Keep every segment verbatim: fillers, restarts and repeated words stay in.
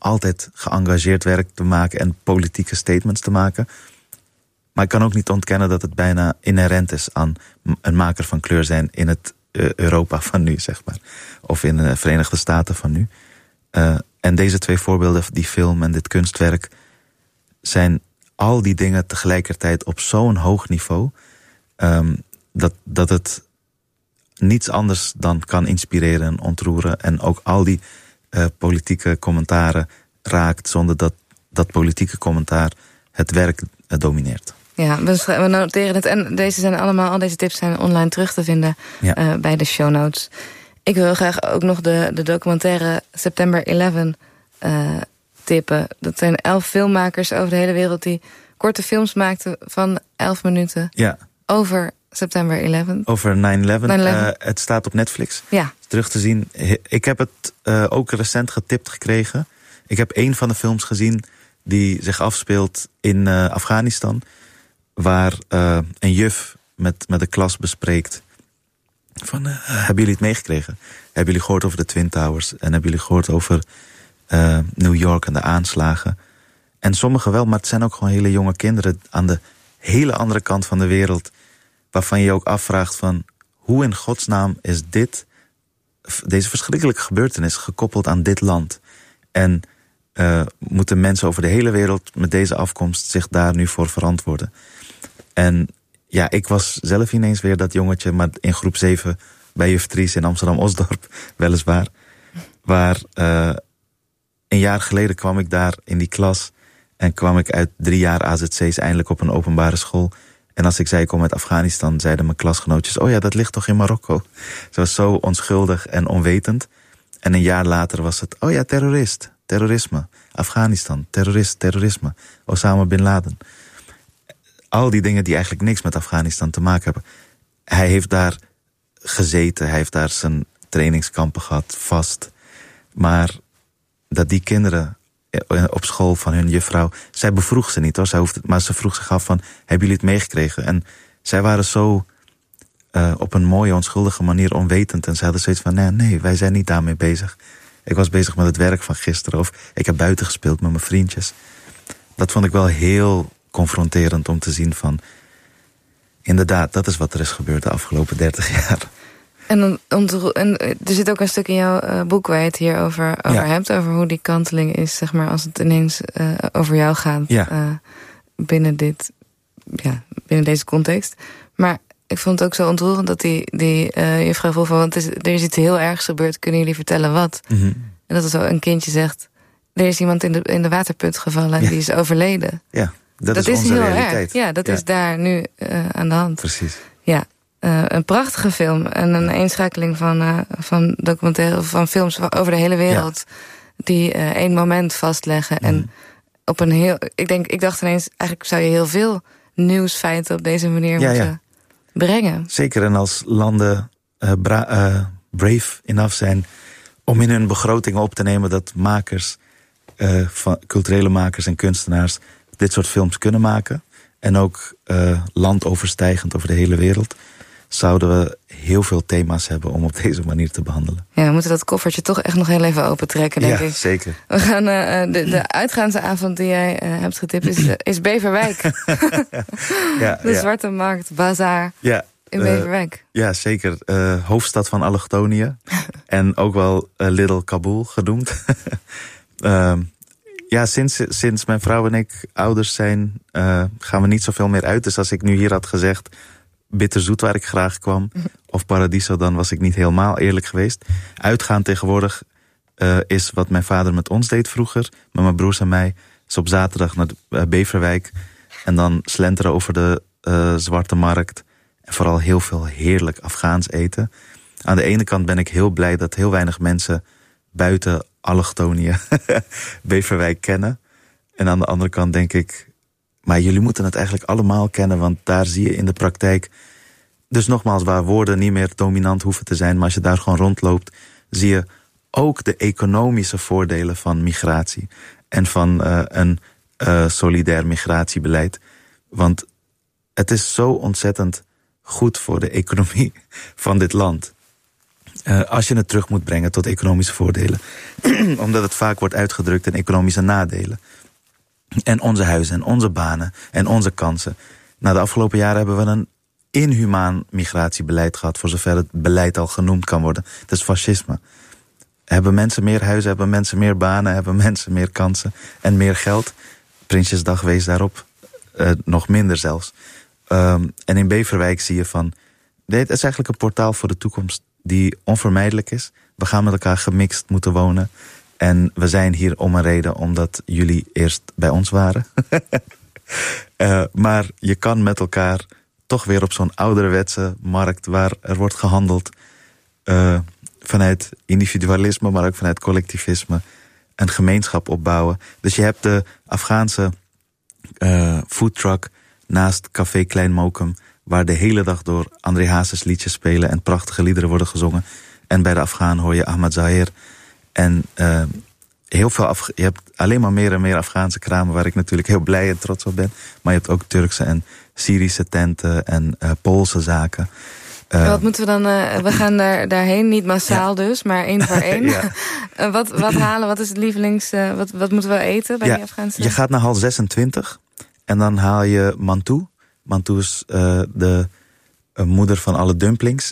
altijd geëngageerd werk te maken en politieke statements te maken. Maar ik kan ook niet ontkennen dat het bijna inherent is aan een maker van kleur zijn in het uh, Europa van nu, zeg maar. Of in de Verenigde Staten van nu. Uh, en deze twee voorbeelden, die film en dit kunstwerk, zijn al die dingen tegelijkertijd op zo'n hoog niveau, um, dat, dat het niets anders dan kan inspireren en ontroeren. En ook al die uh, politieke commentaren raakt, zonder dat dat politieke commentaar het werk uh, domineert. Ja, we, we noteren het. En deze zijn allemaal, al deze tips zijn online terug te vinden ja. uh, bij de show notes. Ik wil graag ook nog de, de documentaire September elf uh, tippen. Dat zijn elf filmmakers over de hele wereld die korte films maakten van elf minuten ja. over September elf. Over nine eleven. Uh, het staat op Netflix. Ja. Terug te zien. Ik heb het uh, ook recent getipt gekregen. Ik heb één van de films gezien die zich afspeelt in uh, Afghanistan, waar uh, een juf met, met de klas bespreekt van, uh, hebben jullie het meegekregen? Hebben jullie gehoord over de Twin Towers? En hebben jullie gehoord over uh, New York en de aanslagen? En sommigen wel, maar het zijn ook gewoon hele jonge kinderen aan de hele andere kant van de wereld, waarvan je je ook afvraagt van, hoe in godsnaam is dit, deze verschrikkelijke gebeurtenis gekoppeld aan dit land? En uh, moeten mensen over de hele wereld met deze afkomst zich daar nu voor verantwoorden? En ja, ik was zelf ineens weer dat jongetje, maar in groep zeven bij juf Tries in Amsterdam-Osdorp, weliswaar. Waar uh, een jaar geleden kwam ik daar in die klas en kwam ik uit drie jaar A Z C's eindelijk op een openbare school. En als ik zei, ik kom uit Afghanistan, zeiden mijn klasgenootjes, oh ja, dat ligt toch in Marokko? Ze was zo onschuldig en onwetend. En een jaar later was het, oh ja, terrorist, terrorisme. Afghanistan, terrorist, terrorisme. Osama Bin Laden. Al die dingen die eigenlijk niks met Afghanistan te maken hebben. Hij heeft daar gezeten, hij heeft daar zijn trainingskampen gehad, vast. Maar dat die kinderen op school van hun juffrouw, zij bevroeg ze niet hoor, zij hoefde, maar ze vroeg zich af van, hebben jullie het meegekregen? En zij waren zo uh, op een mooie, onschuldige manier onwetend. En ze hadden zoiets van, nee, nee, wij zijn niet daarmee bezig. Ik was bezig met het werk van gisteren, of ik heb buiten gespeeld met mijn vriendjes. Dat vond ik wel heel confronterend om te zien van, inderdaad, dat is wat er is gebeurd de afgelopen dertig jaar. En, en er zit ook een stuk in jouw uh, boek waar je het hier over, over ja. hebt, over hoe die kanteling is, zeg maar, als het ineens uh, over jou gaat ja. uh, binnen dit, ja, binnen deze context. Maar ik vond het ook zo ontroerend dat die, die uh, juffrouw vroeg van, want het is, er is iets heel ergs gebeurd, kunnen jullie vertellen wat? Mm-hmm. En dat er zo een kindje zegt, er is iemand in de, in de waterput gevallen en ja. die is overleden. Ja, dat, dat is, is onze heel realiteit. Erg. Ja, dat ja. is daar nu uh, aan de hand. Precies. Ja. Uh, een prachtige film en een eenschakeling van, uh, van documentaire van films over de hele wereld ja. die uh, één moment vastleggen. Mm. En op een heel, ik denk, ik dacht ineens, eigenlijk zou je heel veel nieuwsfeiten op deze manier ja, moeten ja. brengen. Zeker, en als landen uh, bra- uh, brave enough zijn om in hun begrotingen op te nemen dat makers, uh, van culturele makers en kunstenaars dit soort films kunnen maken. En ook uh, landoverstijgend over de hele wereld, zouden we heel veel thema's hebben om op deze manier te behandelen. Ja, we moeten dat koffertje toch echt nog heel even opentrekken, denk ja, ik. Ja, zeker. We gaan, uh, de, de uitgaansavond die jij uh, hebt getipt is, uh, is Beverwijk. ja, de ja. Zwarte Markt, Bazaar ja, in Beverwijk. Uh, ja, zeker. Uh, hoofdstad van Allochtonië. En ook wel uh, Little Kabul genoemd. uh, Ja, sinds, sinds mijn vrouw en ik ouders zijn, uh, gaan we niet zoveel meer uit. Dus als ik nu hier had gezegd Bitterzoet, waar ik graag kwam, of Paradiso, dan was ik niet helemaal eerlijk geweest. Uitgaan tegenwoordig uh, is wat mijn vader met ons deed vroeger, met mijn broers en mij. Dus op zaterdag naar de, uh, Beverwijk en dan slenteren over de uh, Zwarte Markt. En vooral heel veel heerlijk Afghaans eten. Aan de ene kant ben ik heel blij dat heel weinig mensen buiten Allochtonië Beverwijk kennen. En aan de andere kant denk ik, maar jullie moeten het eigenlijk allemaal kennen, want daar zie je in de praktijk, dus nogmaals, waar woorden niet meer dominant hoeven te zijn, maar als je daar gewoon rondloopt, zie je ook de economische voordelen van migratie en van uh, een uh, solidair migratiebeleid. Want het is zo ontzettend goed voor de economie van dit land. Uh, als je het terug moet brengen tot economische voordelen. Omdat het vaak wordt uitgedrukt in economische nadelen. En onze huizen en onze banen en onze kansen. Na de afgelopen jaren hebben we een inhumaan migratiebeleid gehad, voor zover het beleid al genoemd kan worden. Het is fascisme. Hebben mensen meer huizen, hebben mensen meer banen, hebben mensen meer kansen en meer geld? Prinsjesdag wees daarop. Uh, nog minder zelfs. Um, en in Beverwijk zie je van, dit is eigenlijk een portaal voor de toekomst die onvermijdelijk is. We gaan met elkaar gemixt moeten wonen. En we zijn hier om een reden, omdat jullie eerst bij ons waren. uh, maar je kan met elkaar toch weer op zo'n ouderwetse markt waar er wordt gehandeld uh, vanuit individualisme, maar ook vanuit collectivisme, een gemeenschap opbouwen. Dus je hebt de Afghaanse uh, foodtruck naast Café Klein Mokum, waar de hele dag door André Hazes liedjes spelen en prachtige liederen worden gezongen. En bij de Afghaan hoor je Ahmad Zahir. En uh, heel veel Af- je hebt alleen maar meer en meer Afghaanse kramen, waar ik natuurlijk heel blij en trots op ben. Maar je hebt ook Turkse en Syrische tenten en uh, Poolse zaken. Uh, wat moeten we dan... Uh, we gaan daar, daarheen, niet massaal ja. dus, maar één voor één. ja. uh, wat, wat halen, wat is het lievelings... Uh, wat, wat moeten we eten bij ja, die Afghaanse? Je gaat naar hal zesentwintig en dan haal je mantou. Mantou is uh, de uh, moeder van alle dumplings.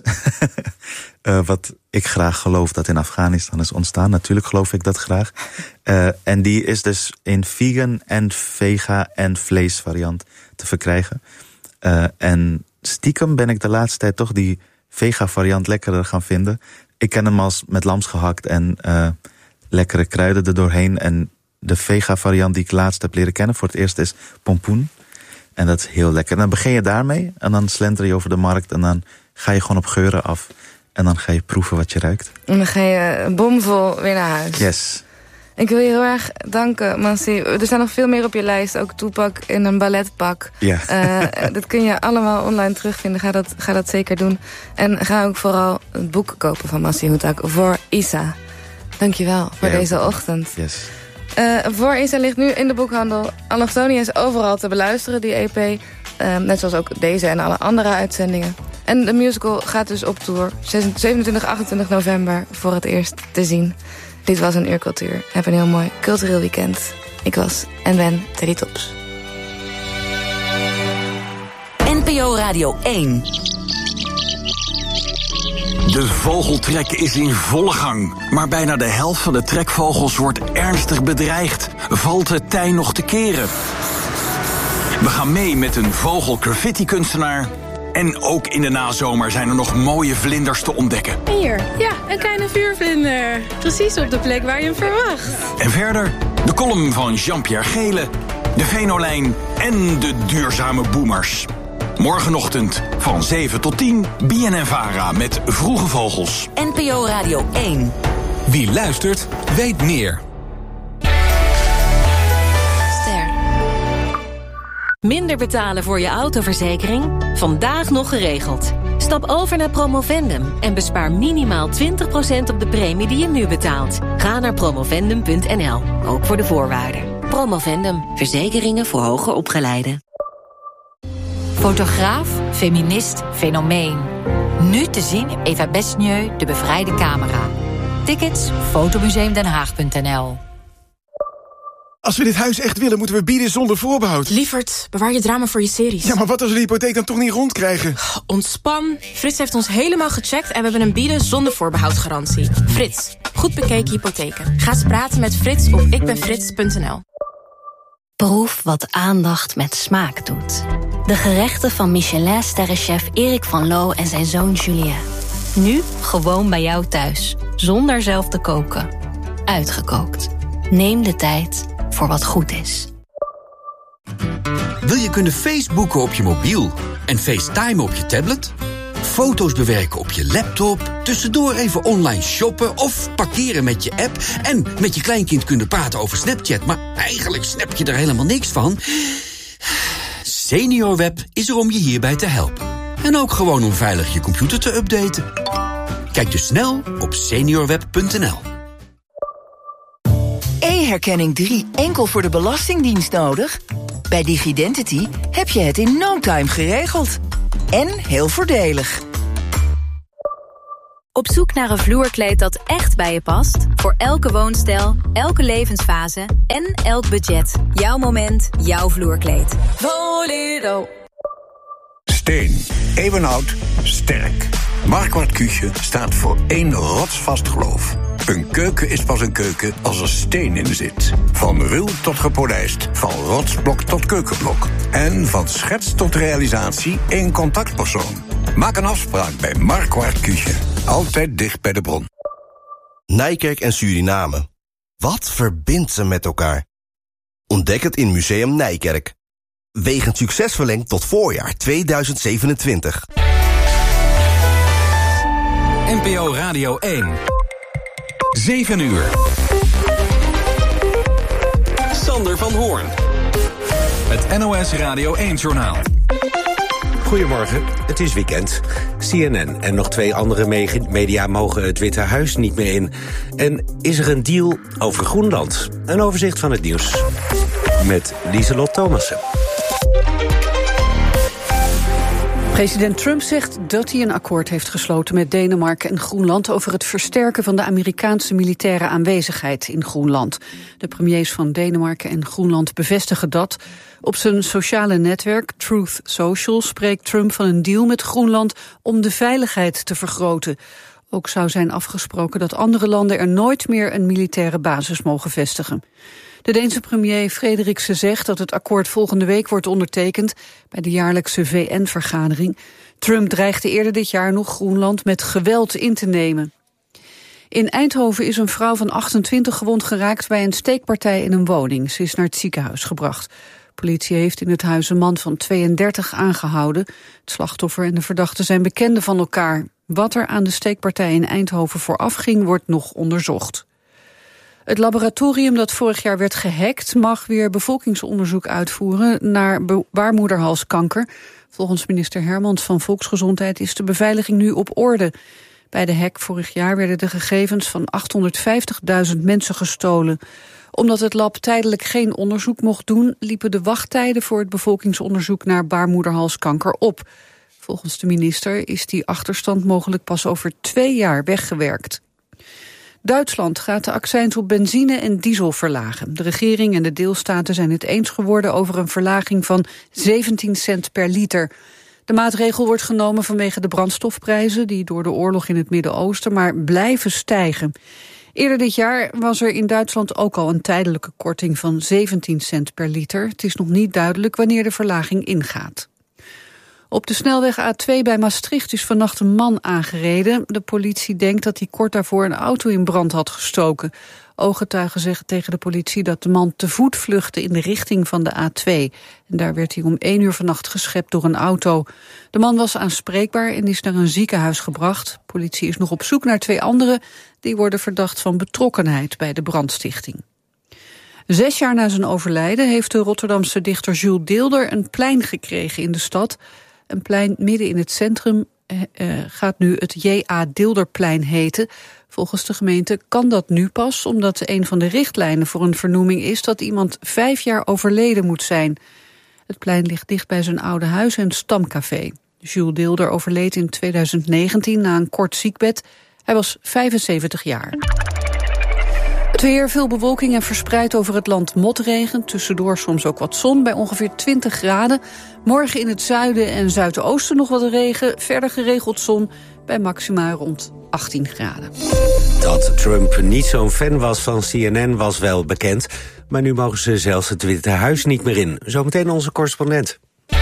uh, wat ik graag geloof dat in Afghanistan is ontstaan. Natuurlijk geloof ik dat graag. Uh, en die is dus in vegan en vega en vleesvariant te verkrijgen. Uh, en stiekem ben ik de laatste tijd toch die vega-variant lekkerder gaan vinden. Ik ken hem als met lams gehakt en uh, lekkere kruiden er doorheen. En de vega-variant die ik laatst heb leren kennen voor het eerst is pompoen. En dat is heel lekker. En dan begin je daarmee en dan slenter je over de markt en dan ga je gewoon op geuren af. En dan ga je proeven wat je ruikt. En dan ga je bomvol weer naar huis. Yes. Ik wil je heel erg danken, Mansi. Er staan nog veel meer op je lijst. Ook Tupac in een balletpak. Ja. Uh, dat kun je allemaal online terugvinden. Ga dat, ga dat zeker doen. En ga ook vooral het boek kopen van Mansi Hoetak voor Isa. Dank je wel voor ja, deze ochtend. Yes. Uh, voor Isa ligt nu in de boekhandel. Allochtonia is overal te beluisteren, die E P. Uh, net zoals ook deze en alle andere uitzendingen. En de musical gaat dus op tour. zevenentwintig, achtentwintig november voor het eerst te zien. Dit was een Uurcultuur. Heb een heel mooi cultureel weekend. Ik was en ben Teddy Tops. N P O Radio één. De vogeltrek is in volle gang. Maar bijna de helft van de trekvogels wordt ernstig bedreigd. Valt het tij nog te keren? We gaan mee met een vogelgraffiti-kunstenaar. En ook in de nazomer zijn er nog mooie vlinders te ontdekken. Hier, ja, een kleine vuurvlinder. Precies op de plek waar je hem verwacht. En verder de column van Jean-Pierre Gele, de Venolijn en de duurzame boomers. Morgenochtend van zeven tot tien, B N N Vara met Vroege Vogels. N P O Radio één. Wie luistert, weet meer. Minder betalen voor je autoverzekering? Vandaag nog geregeld. Stap over naar Promovendum en bespaar minimaal twintig procent op de premie die je nu betaalt. Ga naar promovendum punt n l, ook voor de voorwaarden. Promovendum, verzekeringen voor hoger opgeleiden. Fotograaf, feminist, fenomeen. Nu te zien Eva Besnieu, de bevrijde camera. Tickets, fotomuseumdenhaag punt n l. Als we dit huis echt willen, moeten we bieden zonder voorbehoud. Lievert, bewaar je drama voor je series. Ja, maar wat als we de hypotheek dan toch niet rondkrijgen? Ontspan. Frits heeft ons helemaal gecheckt en we hebben een bieden zonder voorbehoud garantie. Frits, goed bekeken hypotheken. Ga eens praten met Frits op ikbenfrits punt n l. Proef wat aandacht met smaak doet. De gerechten van Michelin-sterrenchef Erik van Loo en zijn zoon Julien. Nu gewoon bij jou thuis, zonder zelf te koken. Uitgekookt. Neem de tijd voor wat goed is. Wil je kunnen Facebooken op je mobiel en FaceTime op je tablet? Foto's bewerken op je laptop, tussendoor even online shoppen of parkeren met je app en met je kleinkind kunnen praten over Snapchat, maar eigenlijk snap je er helemaal niks van? SeniorWeb is er om je hierbij te helpen. En ook gewoon om veilig je computer te updaten. Kijk dus snel op seniorweb punt n l. E-herkenning drie enkel voor de Belastingdienst nodig? Bij Digidentity heb je het in no time geregeld. En heel voordelig. Op zoek naar een vloerkleed dat echt bij je past? Voor elke woonstijl, elke levensfase en elk budget. Jouw moment, jouw vloerkleed. Volero. Steen, eeuwenoud, sterk. Marquardt Küche staat voor één rotsvast geloof. Een keuken is pas een keuken als er steen in zit. Van ruw tot gepolijst, van rotsblok tot keukenblok. En van schets tot realisatie één contactpersoon. Maak een afspraak bij Marquardt Küche. Altijd dicht bij de bron. Nijkerk en Suriname. Wat verbindt ze met elkaar? Ontdek het in Museum Nijkerk. Wegens succes verlengd tot voorjaar tweeduizend zevenentwintig. N P O Radio één. zeven uur. Sander van Hoorn. Het N O S Radio één-journaal. Goedemorgen, het is weekend. C N N en nog twee andere media mogen het Witte Huis niet meer in. En is er een deal over Groenland? Een overzicht van het nieuws. Met Lieselot Thomassen. President Trump zegt dat hij een akkoord heeft gesloten met Denemarken en Groenland over het versterken van de Amerikaanse militaire aanwezigheid in Groenland. De premiers van Denemarken en Groenland bevestigen dat. Op zijn sociale netwerk Truth Social spreekt Trump van een deal met Groenland om de veiligheid te vergroten. Ook zou zijn afgesproken dat andere landen er nooit meer een militaire basis mogen vestigen. De Deense premier Frederiksen zegt dat het akkoord volgende week wordt ondertekend bij de jaarlijkse V N-vergadering. Trump dreigde eerder dit jaar nog Groenland met geweld in te nemen. In Eindhoven is een vrouw van achtentwintig gewond geraakt bij een steekpartij in een woning. Ze is naar het ziekenhuis gebracht. Politie heeft in het huis een man van tweeëndertig aangehouden. Het slachtoffer en de verdachte zijn bekenden van elkaar. Wat er aan de steekpartij in Eindhoven vooraf ging, wordt nog onderzocht. Het laboratorium dat vorig jaar werd gehackt mag weer bevolkingsonderzoek uitvoeren naar baarmoederhalskanker. Volgens minister Hermans van Volksgezondheid is de beveiliging nu op orde. Bij de hack vorig jaar werden de gegevens van achthonderdvijftigduizend mensen gestolen. Omdat het lab tijdelijk geen onderzoek mocht doen, liepen de wachttijden voor het bevolkingsonderzoek naar baarmoederhalskanker op. Volgens de minister is die achterstand mogelijk pas over twee jaar weggewerkt. Duitsland gaat de accijns op benzine en diesel verlagen. De regering en de deelstaten zijn het eens geworden over een verlaging van zeventien cent per liter. De maatregel wordt genomen vanwege de brandstofprijzen die door de oorlog in het Midden-Oosten maar blijven stijgen. Eerder dit jaar was er in Duitsland ook al een tijdelijke korting van zeventien cent per liter. Het is nog niet duidelijk wanneer de verlaging ingaat. Op de snelweg A twee bij Maastricht is vannacht een man aangereden. De politie denkt dat hij kort daarvoor een auto in brand had gestoken. Ooggetuigen zeggen tegen de politie dat de man te voet vluchtte in de richting van de A twee. En daar werd hij om één uur vannacht geschept door een auto. De man was aanspreekbaar en is naar een ziekenhuis gebracht. Politie is nog op zoek naar twee anderen. Die worden verdacht van betrokkenheid bij de brandstichting. Zes jaar na zijn overlijden heeft de Rotterdamse dichter Jules Deelder een plein gekregen in de stad. Een plein midden in het centrum uh, gaat nu het J A Deelderplein heten. Volgens de gemeente kan dat nu pas, omdat een van de richtlijnen voor een vernoeming is dat iemand vijf jaar overleden moet zijn. Het plein ligt dicht bij zijn oude huis en stamcafé. Jules Deelder overleed in tweeduizend negentien na een kort ziekbed. Hij was vijfenzeventig jaar. Het weer, veel bewolking en verspreid over het land motregen. Tussendoor soms ook wat zon bij ongeveer twintig graden. Morgen in het zuiden en zuidoosten nog wat regen. Verder geregeld zon bij maxima rond achttien graden. Dat Trump niet zo'n fan was van C N N was wel bekend. Maar nu mogen ze zelfs het Witte Huis niet meer in. Zometeen onze correspondent.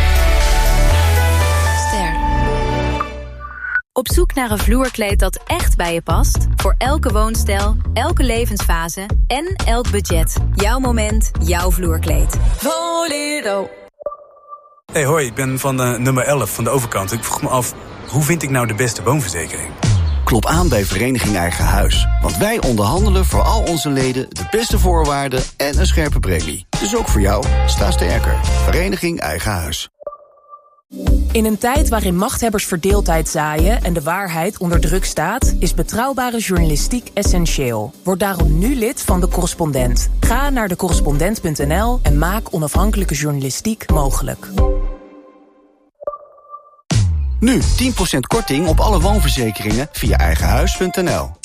Op zoek naar een vloerkleed dat echt bij je past? Voor elke woonstijl, elke levensfase en elk budget. Jouw moment, jouw vloerkleed. Volero. Hey, hoi, ik ben van de nummer elf van de overkant. Ik vroeg me af, hoe vind ik nou de beste woonverzekering? Klop aan bij Vereniging Eigen Huis. Want wij onderhandelen voor al onze leden de beste voorwaarden en een scherpe premie. Dus ook voor jou, sta sterker. Vereniging Eigen Huis. In een tijd waarin machthebbers verdeeldheid zaaien en de waarheid onder druk staat, is betrouwbare journalistiek essentieel. Word daarom nu lid van De Correspondent. Ga naar de correspondent punt n l en maak onafhankelijke journalistiek mogelijk. Nu tien procent korting op alle woonverzekeringen via eigenhuis punt n l.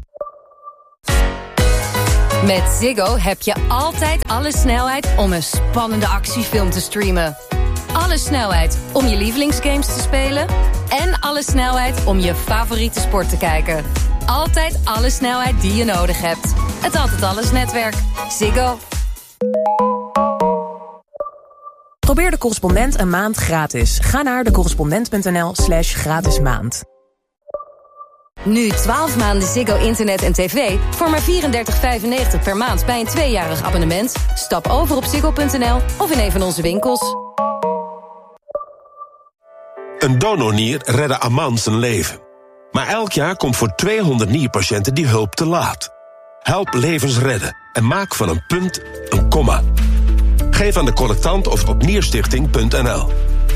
Met Ziggo heb je altijd alle snelheid om een spannende actiefilm te streamen. Alle snelheid om je lievelingsgames te spelen. En alle snelheid om je favoriete sport te kijken. Altijd alle snelheid die je nodig hebt. Het Altijd Alles netwerk. Ziggo. Probeer De Correspondent een maand gratis. Ga naar decorrespondent punt n l slash gratis maand. Nu twaalf maanden Ziggo internet en tv voor maar vierendertig vijfennegentig per maand bij een tweejarig abonnement. Stap over op ziggo punt n l of in een van onze winkels. Een donornier redde Aman zijn leven. Maar elk jaar komt voor tweehonderd nierpatiënten die hulp te laat. Help levens redden en maak van een punt een komma. Geef aan de collectant of op nierstichting punt n l.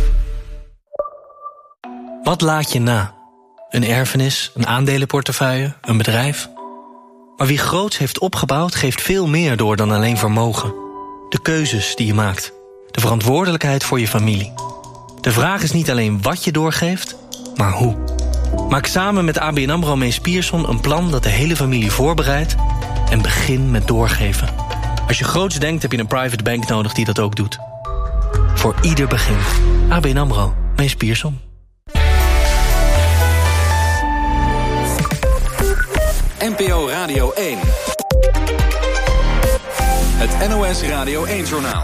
Wat laat je na? Een erfenis, een aandelenportefeuille, een bedrijf? Maar wie groots heeft opgebouwd, geeft veel meer door dan alleen vermogen. De keuzes die je maakt. De verantwoordelijkheid voor je familie. De vraag is niet alleen wat je doorgeeft, maar hoe. Maak samen met A B N AMRO Mees Pierson een plan dat de hele familie voorbereidt en begin met doorgeven. Als je groots denkt, heb je een private bank nodig die dat ook doet. Voor ieder begin. A B N AMRO Mees Pierson. N P O Radio één. Het N O S Radio één-journaal.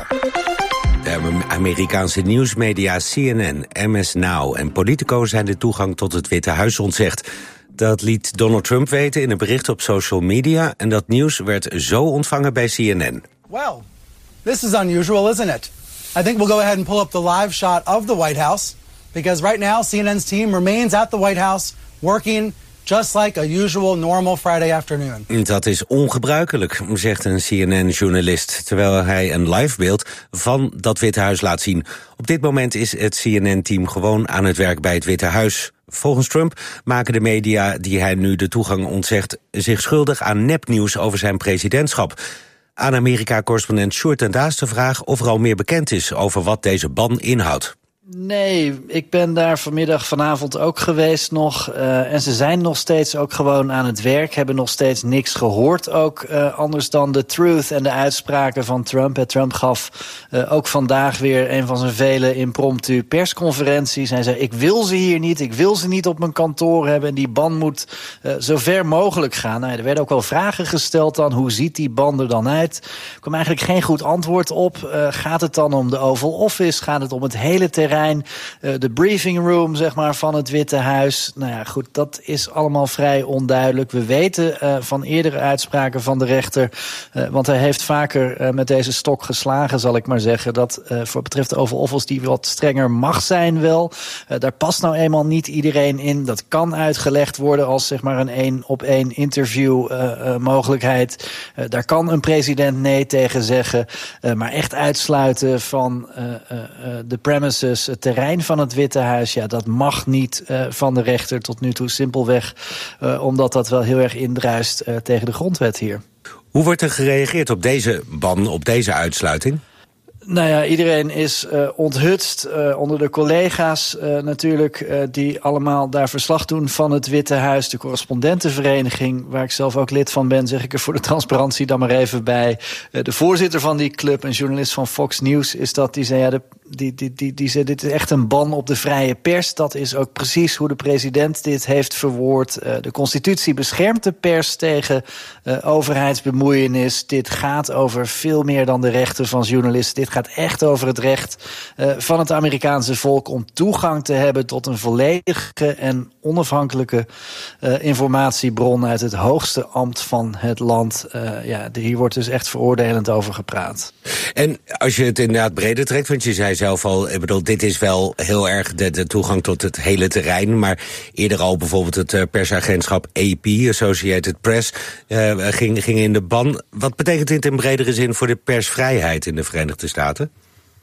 De Amerikaanse nieuwsmedia C N N, M S Now en Politico zijn de toegang tot het Witte Huis ontzegd. Dat liet Donald Trump weten in een bericht op social media en dat nieuws werd zo ontvangen bij C N N. Well, this is unusual, isn't it? I think we'll go ahead and pull up the live shot of the White House because right now C N N's team remains at the White House working just like a usual normal Friday afternoon. Dat is ongebruikelijk, zegt een C N N-journalist, terwijl hij een live beeld van dat Witte Huis laat zien. Op dit moment is het C N N-team gewoon aan het werk bij het Witte Huis. Volgens Trump maken de media die hij nu de toegang ontzegt zich schuldig aan nepnieuws over zijn presidentschap. Aan Amerika-correspondent Sjoerd ten Daas de vraag of er al meer bekend is over wat deze ban inhoudt. Nee, ik ben daar vanmiddag, vanavond ook geweest nog. Uh, en ze zijn nog steeds ook gewoon aan het werk. Hebben nog steeds niks gehoord ook. Uh, anders dan de truth en de uitspraken van Trump. Uh, Trump gaf uh, ook vandaag weer een van zijn vele impromptu persconferenties. Hij zei, ik wil ze hier niet. Ik wil ze niet op mijn kantoor hebben. En die ban moet uh, zo ver mogelijk gaan. Nou, er werden ook wel vragen gesteld dan. Hoe ziet die ban er dan uit? Er kwam eigenlijk geen goed antwoord op. Uh, gaat het dan om de Oval Office? Gaat het om het hele terrein? De briefing room, zeg maar, van het Witte Huis. Nou ja, goed, dat is allemaal vrij onduidelijk. We weten uh, van eerdere uitspraken van de rechter, uh, want hij heeft vaker uh, met deze stok geslagen, zal ik maar zeggen, dat uh, voor betreft de Oval Office die wat strenger mag zijn wel. Uh, daar past nou eenmaal niet iedereen in. Dat kan uitgelegd worden als, zeg maar, een één-op-één interview uh, uh, mogelijkheid. Uh, daar kan een president nee tegen zeggen. Uh, maar echt uitsluiten van uh, uh, de premises, het terrein van het Witte Huis, ja, dat mag niet uh, van de rechter tot nu toe, simpelweg uh, omdat dat wel heel erg indruist uh, tegen de grondwet hier. Hoe wordt er gereageerd op deze ban, op deze uitsluiting? Nou ja, iedereen is uh, onthutst uh, onder de collega's uh, natuurlijk, uh, die allemaal daar verslag doen van het Witte Huis. De correspondentenvereniging, waar ik zelf ook lid van ben, zeg ik er voor de transparantie dan maar even bij. Uh, de voorzitter van die club, een journalist van Fox News, is dat, die zei, ja, de, die, die, die, die zei, dit is echt een ban op de vrije pers. Dat is ook precies hoe de president dit heeft verwoord. Uh, de constitutie beschermt de pers tegen uh, overheidsbemoeienis. Dit gaat over veel meer dan de rechten van journalisten. Dit gaat echt over het recht uh, van het Amerikaanse volk om toegang te hebben tot een volledige en onafhankelijke uh, informatiebron uit het hoogste ambt van het land. Uh, ja, hier wordt dus echt veroordelend over gepraat. En als je het inderdaad breder trekt, want je zei zelf al, ik bedoel, dit is wel heel erg de, de toegang tot het hele terrein, maar eerder al bijvoorbeeld het uh, persagentschap A P, Associated Press, uh, ging, ging in de ban. Wat betekent dit in bredere zin voor de persvrijheid in de Verenigde Staten?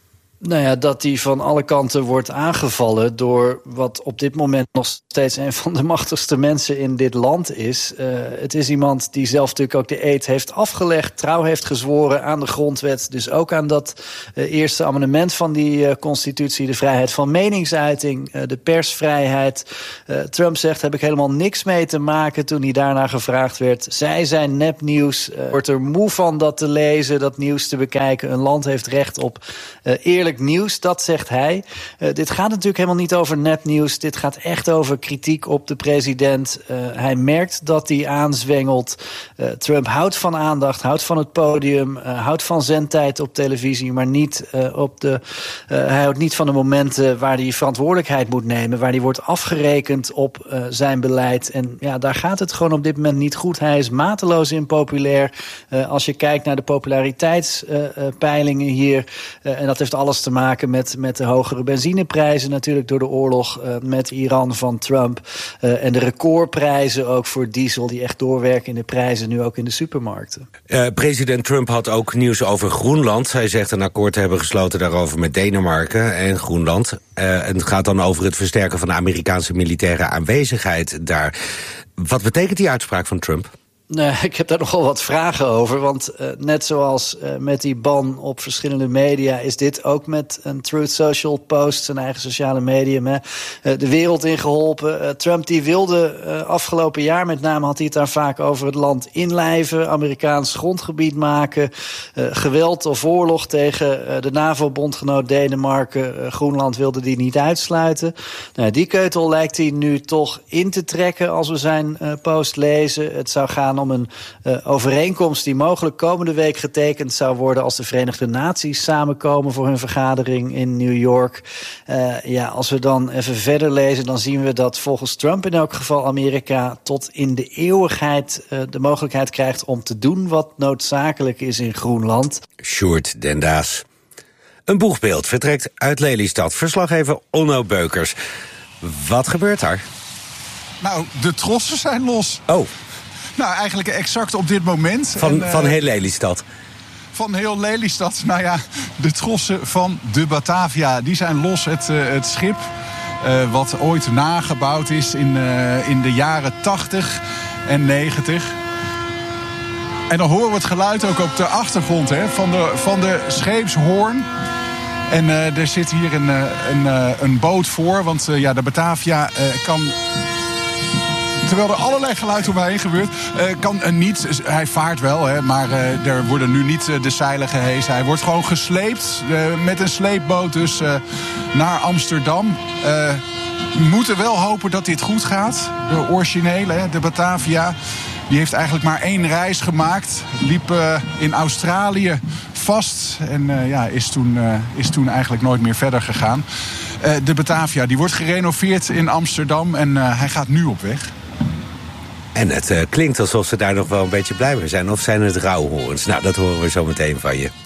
Nou ja, dat hij van alle kanten wordt aangevallen door wat op dit moment nog steeds een van de machtigste mensen in dit land is. Uh, het is iemand die zelf natuurlijk ook de eed heeft afgelegd, trouw heeft gezworen aan de grondwet. Dus ook aan dat uh, eerste amendement van die uh, constitutie, de vrijheid van meningsuiting, uh, de persvrijheid. Uh, Trump zegt, heb ik helemaal niks mee te maken toen hij daarna gevraagd werd. Zij zijn nepnieuws, uh, wordt er moe van dat te lezen, dat nieuws te bekijken. Een land heeft recht op uh, eerlijk nieuws, dat zegt hij. Uh, dit gaat natuurlijk helemaal niet over nepnieuws. Dit gaat echt over kritiek op de president. Uh, hij merkt dat hij aanzwengelt. Uh, Trump houdt van aandacht, houdt van het podium, uh, houdt van zendtijd op televisie, maar niet uh, op de. Uh, hij houdt niet van de momenten waar hij verantwoordelijkheid moet nemen, waar hij wordt afgerekend op uh, zijn beleid. En ja, daar gaat het gewoon op dit moment niet goed. Hij is mateloos impopulair. Uh, als je kijkt naar de populariteitspeilingen uh, uh, hier, uh, en dat heeft alles te maken met, met de hogere benzineprijzen natuurlijk door de oorlog uh, met Iran van Trump. Uh, en de recordprijzen ook voor diesel die echt doorwerken in de prijzen nu ook in de supermarkten. Uh, president Trump had ook nieuws over Groenland. Hij zegt een akkoord te hebben gesloten daarover met Denemarken en Groenland. Uh, en het gaat dan over het versterken van de Amerikaanse militaire aanwezigheid daar. Wat betekent die uitspraak van Trump? Nee, ik heb daar nogal wat vragen over. Want uh, net zoals uh, met die ban op verschillende media is dit ook met een Truth Social post, zijn eigen sociale medium, hè, uh, de wereld ingeholpen. Uh, Trump die wilde uh, afgelopen jaar, met name had hij het daar vaak over het land inlijven, Amerikaans grondgebied maken, uh, geweld of oorlog tegen uh, de NAVO-bondgenoot Denemarken. Uh, Groenland wilde die niet uitsluiten. Nou, die keutel lijkt hij nu toch in te trekken als we zijn uh, post lezen. Het zou gaan om een uh, overeenkomst die mogelijk komende week getekend zou worden als de Verenigde Naties samenkomen voor hun vergadering in New York. Uh, ja, als we dan even verder lezen, dan zien we dat volgens Trump in elk geval Amerika tot in de eeuwigheid uh, de mogelijkheid krijgt om te doen wat noodzakelijk is in Groenland. Sjoerd den Daas. Een boegbeeld vertrekt uit Lelystad. Verslaggever Onno Beukers. Wat gebeurt daar? Nou, de trossen zijn los. Oh. Nou, eigenlijk exact op dit moment. Van, en, uh, van heel Lelystad? Van heel Lelystad. Nou ja, de trossen van de Batavia, die zijn los. Het, uh, het schip, uh, wat ooit nagebouwd is in, uh, in de jaren tachtig en negentig. En dan horen we het geluid ook op de achtergrond, hè, van, de, van de scheepshoorn. En uh, er zit hier een, een, een boot voor, want uh, ja, de Batavia uh, kan... Terwijl er allerlei geluid omheen gebeurt, uh, kan uh, niet. Hij vaart wel, hè, maar uh, er worden nu niet uh, de zeilen gehezen. Hij wordt gewoon gesleept uh, met een sleepboot dus uh, naar Amsterdam. Uh, we moeten wel hopen dat dit goed gaat. De originele, hè, de Batavia, die heeft eigenlijk maar één reis gemaakt. Liep uh, in Australië vast en uh, ja, is, toen, uh, is toen eigenlijk nooit meer verder gegaan. Uh, de Batavia die wordt gerenoveerd in Amsterdam en uh, hij gaat nu op weg. En het uh, klinkt alsof ze daar nog wel een beetje blij mee zijn. Of zijn het rouwhoorns? Nou, dat horen we zo meteen van je.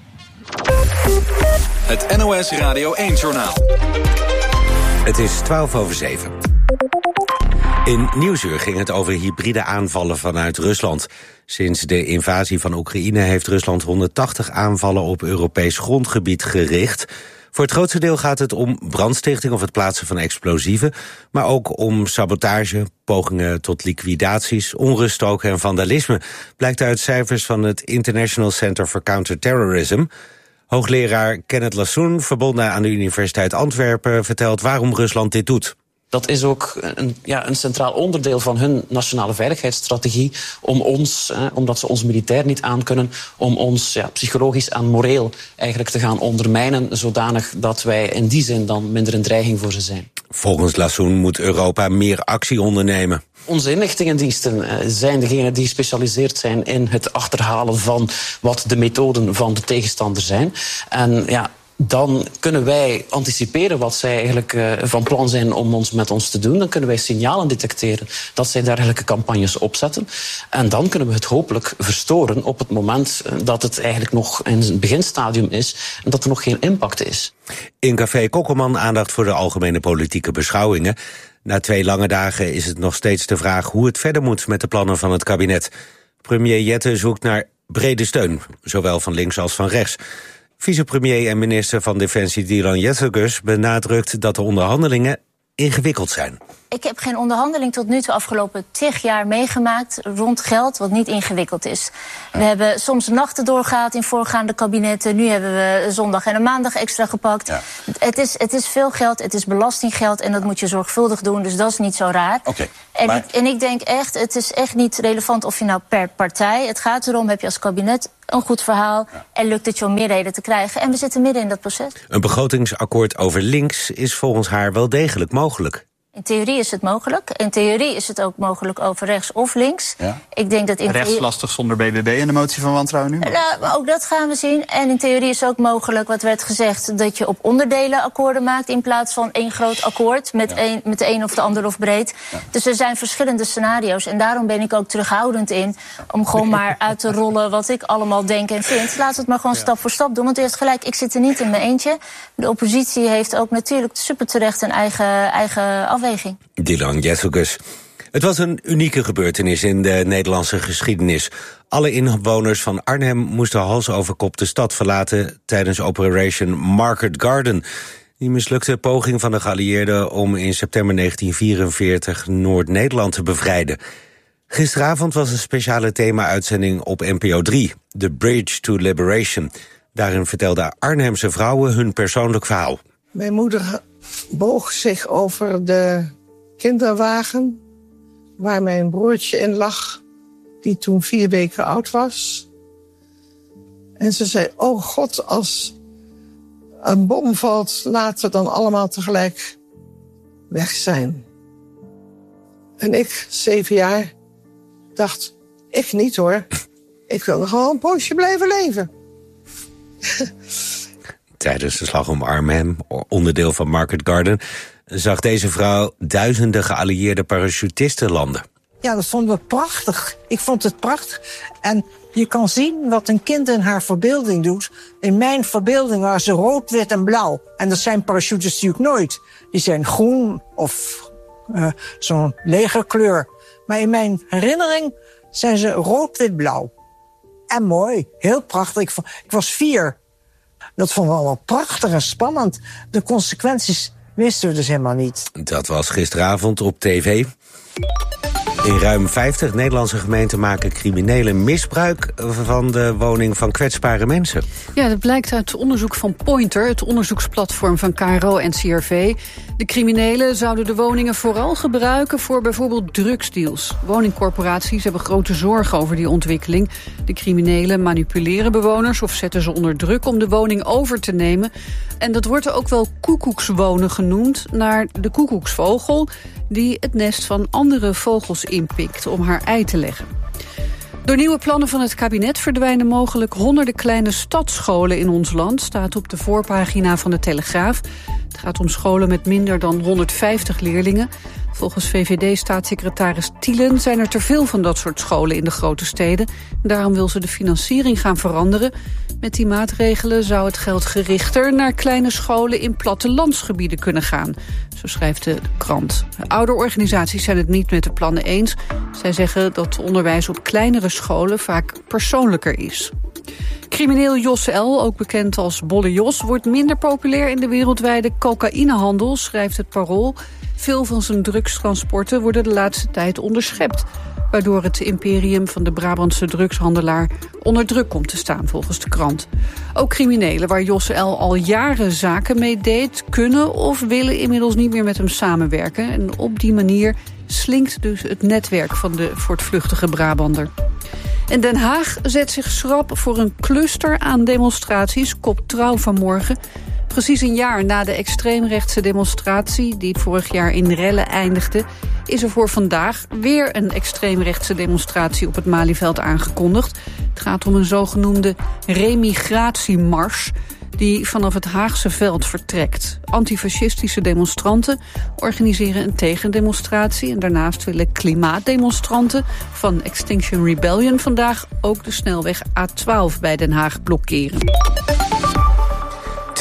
Het N O S Radio één-journaal. Het is twaalf over zeven. In Nieuwsuur ging het over hybride aanvallen vanuit Rusland. Sinds de invasie van Oekraïne heeft Rusland honderdtachtig aanvallen op Europees grondgebied gericht. Voor het grootste deel gaat het om brandstichting of het plaatsen van explosieven, maar ook om sabotage, pogingen tot liquidaties, onruststoken en vandalisme, blijkt uit cijfers van het International Center for Counterterrorism. Hoogleraar Kenneth Lassoen, verbonden aan de Universiteit Antwerpen, vertelt waarom Rusland dit doet. Dat is ook een, ja, een centraal onderdeel van hun nationale veiligheidsstrategie. Om ons, eh, omdat ze ons militair niet aankunnen, om ons ja, psychologisch en moreel eigenlijk te gaan ondermijnen, zodanig dat wij in die zin dan minder een dreiging voor ze zijn. Volgens Lassoen moet Europa meer actie ondernemen. Onze inlichtingendiensten uh, zijn degenen die gespecialiseerd zijn in het achterhalen van wat de methoden van de tegenstander zijn. En ja, dan kunnen wij anticiperen wat zij eigenlijk uh, van plan zijn om ons met ons te doen. Dan kunnen wij signalen detecteren dat zij dergelijke campagnes opzetten. En dan kunnen we het hopelijk verstoren op het moment dat het eigenlijk nog in het beginstadium is en dat er nog geen impact is. In Café Kokkelman aandacht voor de algemene politieke beschouwingen. Na twee lange dagen is het nog steeds de vraag hoe het verder moet met de plannen van het kabinet. Premier Jette zoekt naar brede steun, zowel van links als van rechts. Vicepremier en minister van Defensie Dylan Jezelgus benadrukt dat de onderhandelingen ingewikkeld zijn. Ik heb geen onderhandeling tot nu toe afgelopen tig jaar meegemaakt rond geld wat niet ingewikkeld is. We hebben soms nachten doorgehaald in voorgaande kabinetten. Nu hebben we zondag en een maandag extra gepakt. Ja. Het, is, het is veel geld, het is belastinggeld en dat moet je zorgvuldig doen. Dus dat is niet zo raar. Okay, en, maar... ik, en ik denk echt, het is echt niet relevant of je nou per partij... Het gaat erom, heb je als kabinet een goed verhaal... Ja. en lukt het je om meerderheden te krijgen. En we zitten midden in dat proces. Een begrotingsakkoord over links is volgens haar wel degelijk mogelijk. In theorie is het mogelijk. In theorie is het ook mogelijk over rechts of links. Ja. Ik denk dat in rechts theorie... lastig zonder B B B en de motie van wantrouwen nu? Maar... Nou, maar ook dat gaan we zien. En in theorie is ook mogelijk, wat werd gezegd... dat je op onderdelen akkoorden maakt... in plaats van één groot akkoord met, ja. een, met de een of de ander of breed. Ja. Dus er zijn verschillende scenario's. En daarom ben ik ook terughoudend in... om gewoon maar uit te rollen wat ik allemaal denk en vind. Laten we het maar gewoon ja. stap voor stap doen. Want u heeft gelijk, ik zit er niet in mijn eentje. De oppositie heeft ook natuurlijk super terecht een eigen, eigen afweging. Dylan Jezelgus. Het was een unieke gebeurtenis in de Nederlandse geschiedenis. Alle inwoners van Arnhem moesten hals over kop de stad verlaten tijdens Operation Market Garden. Die mislukte poging van de geallieerden om in september negentien vierenveertig Noord-Nederland te bevrijden. Gisteravond was een speciale thema-uitzending op N P O drie, The Bridge to Liberation. Daarin vertelden Arnhemse vrouwen hun persoonlijk verhaal. Mijn moeder boog zich over de kinderwagen waar mijn broertje in lag, die toen vier weken oud was. En ze zei, oh God, als een bom valt, laten we dan allemaal tegelijk weg zijn. En ik, zeven jaar, dacht, ik niet hoor. Ik wil nog gewoon een poosje blijven leven. Tijdens de slag om Arnhem, onderdeel van Market Garden, zag deze vrouw duizenden geallieerde parachutisten landen. Ja, dat vonden we prachtig. Ik vond het prachtig. En je kan zien wat een kind in haar verbeelding doet. In mijn verbeelding waren ze rood, wit en blauw. En dat zijn parachutes natuurlijk nooit. Die zijn groen of uh, zo'n legerkleur. Maar in mijn herinnering zijn ze rood, wit, blauw. En mooi, heel prachtig. Ik, ik was vier. Dat vonden we allemaal prachtig en spannend. De consequenties wisten we dus helemaal niet. Dat was gisteravond op tv. In ruim vijftig Nederlandse gemeenten maken criminelen misbruik van de woning van kwetsbare mensen. Ja, dat blijkt uit onderzoek van Pointer, het onderzoeksplatform van K R O en C R V. De criminelen zouden de woningen vooral gebruiken voor bijvoorbeeld drugsdeals. Woningcorporaties hebben grote zorgen over die ontwikkeling. De criminelen manipuleren bewoners of zetten ze onder druk om de woning over te nemen. En dat wordt ook wel koekoekswonen genoemd, naar de koekoeksvogel die het nest van andere vogels inpikt om haar ei te leggen. Door nieuwe plannen van het kabinet verdwijnen mogelijk honderden kleine stadsscholen in ons land, staat op de voorpagina van de Telegraaf. Het gaat om scholen met minder dan honderdvijftig leerlingen. Volgens V V D-staatssecretaris Thielen zijn er te veel van dat soort scholen in de grote steden. Daarom wil ze de financiering gaan veranderen. Met die maatregelen zou het geld gerichter naar kleine scholen in plattelandsgebieden kunnen gaan. Zo schrijft de krant. De ouderorganisaties zijn het niet met de plannen eens. Zij zeggen dat onderwijs op kleinere scholen vaak persoonlijker is. Crimineel Jos L., ook bekend als Bolle Jos, wordt minder populair in de wereldwijde cocaïnehandel, schrijft het Parool. Veel van zijn drugstransporten worden de laatste tijd onderschept, waardoor het imperium van de Brabantse drugshandelaar onder druk komt te staan, volgens de krant. Ook criminelen waar Jos L. al jaren zaken mee deed, kunnen of willen inmiddels niet meer met hem samenwerken. En op die manier slinkt dus het netwerk van de voortvluchtige Brabander. En Den Haag zet zich schrap voor een cluster aan demonstraties, kop Trouw vanmorgen. Precies een jaar na de extreemrechtse demonstratie die vorig jaar in rellen eindigde, is er voor vandaag weer een extreemrechtse demonstratie op het Malieveld aangekondigd. Het gaat om een zogenoemde remigratiemars die vanaf het Haagse veld vertrekt. Antifascistische demonstranten organiseren een tegendemonstratie en daarnaast willen klimaatdemonstranten van Extinction Rebellion vandaag ook de snelweg A twaalf bij Den Haag blokkeren.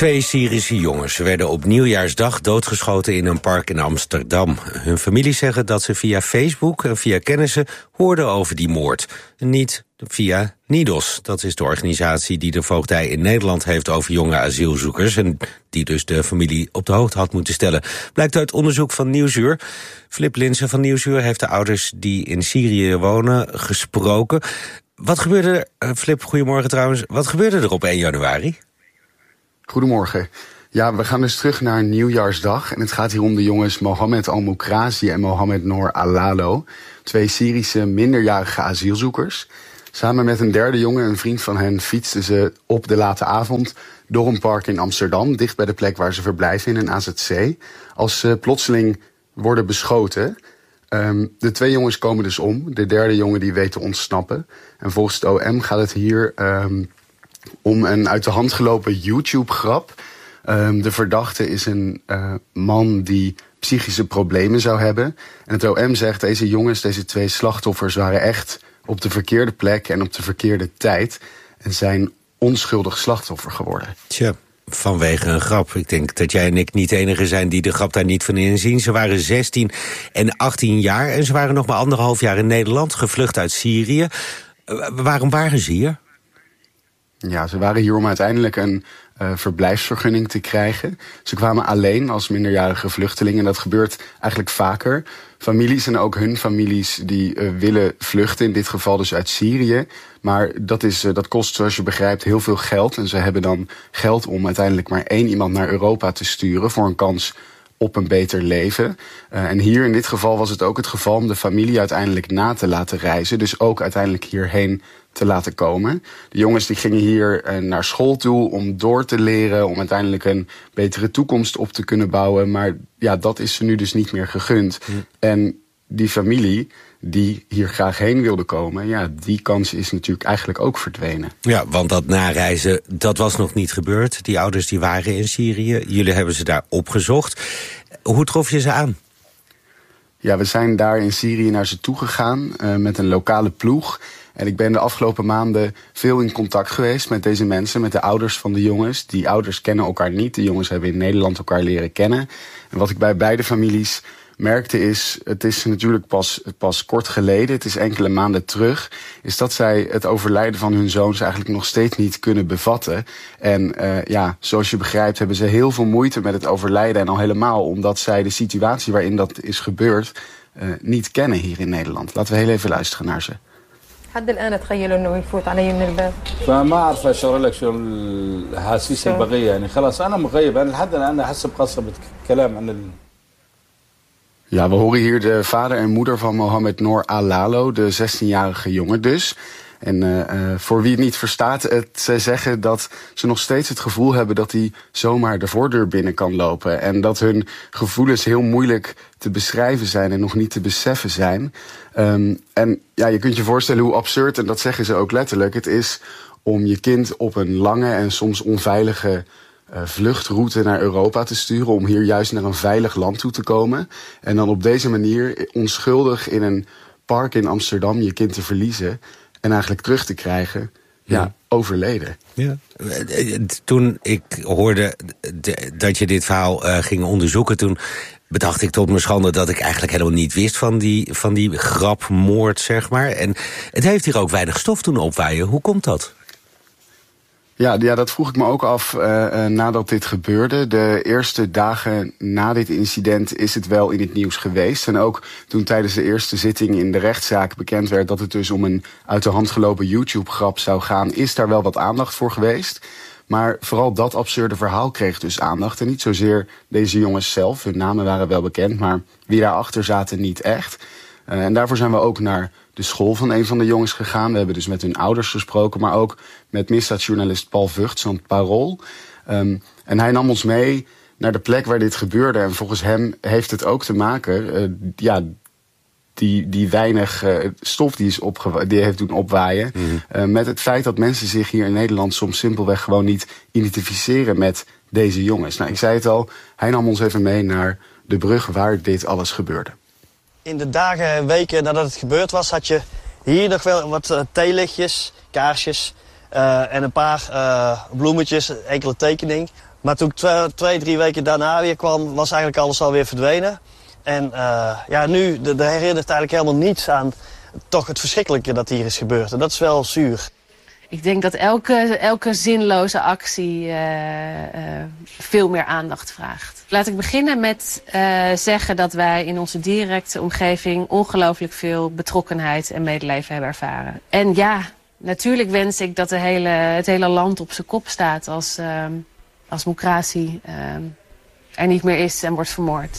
Twee Syrische jongens werden op nieuwjaarsdag doodgeschoten in een park in Amsterdam. Hun families zeggen dat ze via Facebook en via kennissen hoorden over die moord. Niet via NIDOS, dat is de organisatie die de voogdij in Nederland heeft over jonge asielzoekers en die dus de familie op de hoogte had moeten stellen. Blijkt uit onderzoek van Nieuwsuur. Flip Linsen van Nieuwsuur heeft de ouders die in Syrië wonen gesproken. Wat gebeurde er, Flip, goedemorgen trouwens, wat gebeurde er op één januari? Goedemorgen. Ja, we gaan dus terug naar Nieuwjaarsdag. En het gaat hier om de jongens Mohammed Al-Mokrazi en Mohammed Noor Al-Lalo. Twee Syrische minderjarige asielzoekers. Samen met een derde jongen, een vriend van hen, fietsten ze op de late avond door een park in Amsterdam, dicht bij de plek waar ze verblijven in een A Z C, als ze plotseling worden beschoten. Um, de twee jongens komen dus om. De derde jongen die weet te ontsnappen. En volgens het O M gaat het hier um, om een uit de hand gelopen YouTube-grap. Um, de verdachte is een uh, man die psychische problemen zou hebben. En het O M zegt, deze jongens, deze twee slachtoffers waren echt op de verkeerde plek en op de verkeerde tijd. En zijn onschuldig slachtoffer geworden. Tja, vanwege een grap. Ik denk dat jij en ik niet de enige zijn die de grap daar niet van inzien. Ze waren zestien en achttien jaar en ze waren nog maar anderhalf jaar in Nederland, gevlucht uit Syrië. Uh, waarom waren ze hier? Ja, ze waren hier om uiteindelijk een uh, verblijfsvergunning te krijgen. Ze kwamen alleen als minderjarige vluchtelingen. En dat gebeurt eigenlijk vaker. Families en ook hun families die uh, willen vluchten, in dit geval dus uit Syrië. Maar dat, is, uh, dat kost, zoals je begrijpt, heel veel geld. En ze hebben dan geld om uiteindelijk maar één iemand naar Europa te sturen voor een kans op een beter leven. Uh, en hier in dit geval was het ook het geval om de familie uiteindelijk na te laten reizen. Dus ook uiteindelijk hierheen te laten komen. De jongens die gingen hier uh, naar school toe om door te leren, om uiteindelijk een betere toekomst op te kunnen bouwen. Maar ja, dat is ze nu dus niet meer gegund. Hm. En die familie die hier graag heen wilde komen, ja, die kans is natuurlijk eigenlijk ook verdwenen. Ja, want dat nareizen, dat was nog niet gebeurd. Die ouders die waren in Syrië. Jullie hebben ze daar opgezocht. Hoe trof je ze aan? Ja, we zijn daar in Syrië naar ze toegegaan uh, met een lokale ploeg. En ik ben de afgelopen maanden veel in contact geweest met deze mensen, met de ouders van de jongens. Die ouders kennen elkaar niet. De jongens hebben in Nederland elkaar leren kennen. En wat ik bij beide families merkte is, het is natuurlijk pas, pas kort geleden, het is enkele maanden terug, is dat zij het overlijden van hun zoons eigenlijk nog steeds niet kunnen bevatten. En uh, ja, zoals je begrijpt hebben ze heel veel moeite met het overlijden. En al helemaal omdat zij de situatie waarin dat is gebeurd uh, niet kennen hier in Nederland. Laten we heel even luisteren naar ze. لحد الآن أتخيل إنه يفوت علي من الباب. فما أعرف أشرح لك شو الأحاسيس البقية يعني خلاص أنا مغيب أنا لحد الآن أحس بقصة كلام عن ال. Ja, we horen hier de vader en moeder van Mohammed Noor Al-Lalo, de zestienjarige jongen dus. En uh, uh, voor wie het niet verstaat, het, zij zeggen dat ze nog steeds het gevoel hebben dat hij zomaar de voordeur binnen kan lopen. En dat hun gevoelens heel moeilijk te beschrijven zijn en nog niet te beseffen zijn. Um, en ja, je kunt je voorstellen hoe absurd, en dat zeggen ze ook letterlijk, het is om je kind op een lange en soms onveilige Uh, vluchtroute naar Europa te sturen, om hier juist naar een veilig land toe te komen. En dan op deze manier onschuldig in een park in Amsterdam je kind te verliezen en eigenlijk terug te krijgen, ja, ja overleden. Ja. Toen ik hoorde dat je dit verhaal uh, ging onderzoeken, toen bedacht ik tot mijn schande dat ik eigenlijk helemaal niet wist van die, van die grapmoord, zeg maar. En het heeft hier ook weinig stof doen opwaaien. Hoe komt dat? Ja, ja, dat vroeg ik me ook af uh, uh, nadat dit gebeurde. De eerste dagen na dit incident is het wel in het nieuws geweest. En ook toen tijdens de eerste zitting in de rechtszaak bekend werd dat het dus om een uit de hand gelopen YouTube-grap zou gaan, is daar wel wat aandacht voor geweest. Maar vooral dat absurde verhaal kreeg dus aandacht. En niet zozeer deze jongens zelf, hun namen waren wel bekend, maar wie daarachter zaten niet echt. Uh, en daarvoor zijn we ook naar de school van een van de jongens gegaan. We hebben dus met hun ouders gesproken, maar ook met misdaadjournalist Paul Vugts van het Parool. Um, en hij nam ons mee naar de plek waar dit gebeurde. En volgens hem heeft het ook te maken, uh, ja, die, die weinig uh, stof die, is opgewa- die heeft doen opwaaien, mm-hmm. uh, met het feit dat mensen zich hier in Nederland soms simpelweg gewoon niet identificeren met deze jongens. Nou, ik zei het al, hij nam ons even mee naar de brug waar dit alles gebeurde. In de dagen en weken nadat het gebeurd was, had je hier nog wel wat uh, theelichtjes, kaarsjes. Uh, en een paar uh, bloemetjes, enkele tekening. Maar toen ik twee, twee, drie weken daarna weer kwam, was eigenlijk alles alweer verdwenen. En uh, ja, nu de, de herinnert eigenlijk helemaal niets aan toch het verschrikkelijke dat hier is gebeurd. En dat is wel zuur. Ik denk dat elke, elke zinloze actie uh, uh, veel meer aandacht vraagt. Laat ik beginnen met uh, zeggen dat wij in onze directe omgeving ongelooflijk veel betrokkenheid en medeleven hebben ervaren. En ja, natuurlijk wens ik dat de hele, het hele land op zijn kop staat als, uh, als Mokrasi uh, er niet meer is en wordt vermoord.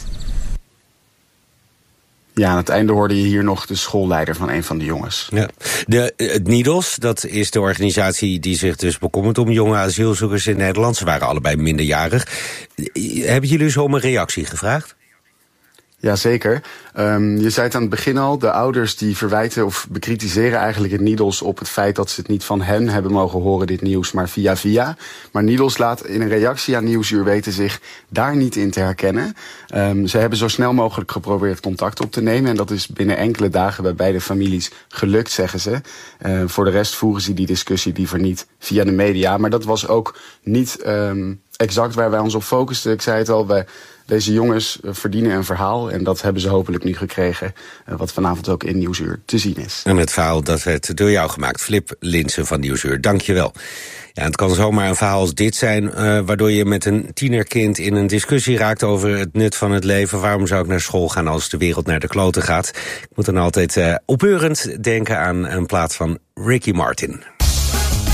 Ja, aan het einde hoorde je hier nog de schoolleider van een van de jongens. Ja. De, het NIDOS, dat is de organisatie die zich dus bekommert om jonge asielzoekers in Nederland. Ze waren allebei minderjarig. Hebben jullie zo om een reactie gevraagd? Jazeker. Um, je zei het aan het begin al, de ouders die verwijten of bekritiseren eigenlijk het NIDOS op het feit dat ze het niet van hen hebben mogen horen, dit nieuws, maar via via. Maar NIDOS laat in een reactie aan Nieuwsuur weten zich daar niet in te herkennen. Um, ze hebben zo snel mogelijk geprobeerd contact op te nemen en dat is binnen enkele dagen bij beide families gelukt, zeggen ze. Uh, voor de rest voeren ze die discussie liever niet via de media. Maar dat was ook niet um, exact waar wij ons op focusten. Ik zei het al, wij Deze jongens verdienen een verhaal en dat hebben ze hopelijk nu gekregen, wat vanavond ook in Nieuwsuur te zien is. En het verhaal dat werd door jou gemaakt, Flip Linsen van Nieuwsuur. Dank je wel. Ja, het kan zomaar een verhaal als dit zijn, uh, waardoor je met een tienerkind in een discussie raakt over het nut van het leven. Waarom zou ik naar school gaan als de wereld naar de kloten gaat? Ik moet dan altijd uh, opbeurend denken aan een plaat van Ricky Martin.